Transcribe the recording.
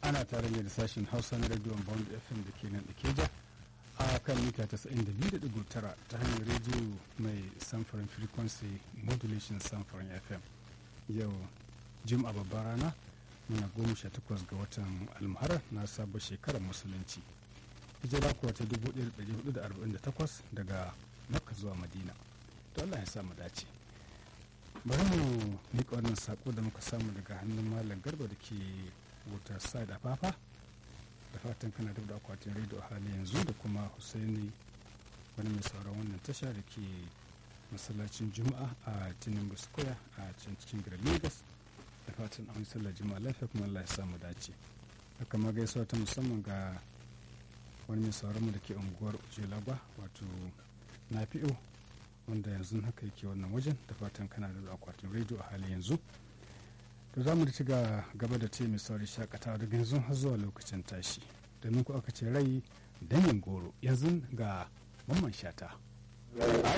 ana tare ne da sashen hausa na radio bond fm da ke nan da keja a kan mita 92.9 ta hanyar rediyo mai samfurin frequency modulation samfurin fm. Yau jim'a babbar rana muna 18 ga watan almuharar na sabon shekarar musulunci, hijira kuwa ta 1448 daga makka zuwa madina. To Allah ya sa mu dace. Bari mu miƙa wannan sako da muka samu daga hannun malam garba da ke wutar side a fafa, da fatan kana da akwatin rediyo a hali yanzu, da kuma Husaini wani mai sauran wannan tasha da ke masallacin juma'a a tinubu square a can cikin garin Lagos. Da fatan an sallar juma'a lafiya kuma Allah ya samu dace. Haka ma gaisuwa ta musamman ga wani mai sauran mu da ke unguwar Ujelagwa, wato Nafi'u, wanda yanzu haka yake wannan wajen. Da fatan kana da akwatin rediyo a hali yanzu. To za mu ci gaba da ce mai sauri shakatawa daga yanzu har zuwa lokacin tashi, domin ku aka ce rai danyen goro. Yanzu ga Mamman Shata.